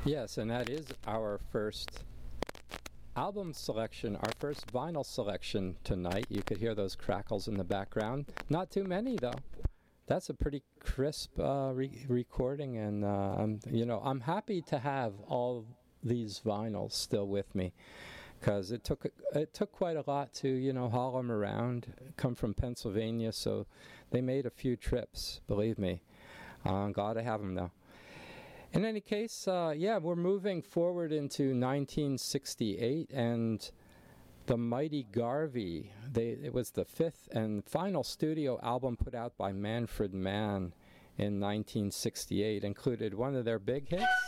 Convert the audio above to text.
Yes, and that is our first album selection, our first vinyl selection tonight. You could hear those crackles in the background. Not too many, though. That's a pretty crisp recording, and I'm happy to have all these vinyls still with me, because it took quite a lot to haul them around. Come from Pennsylvania, so they made a few trips. Believe me, I'm glad to have them though. In any case, we're moving forward into 1968, and the Mighty Garvey. It was the fifth and final studio album put out by Manfred Mann in 1968. Included one of their big hits,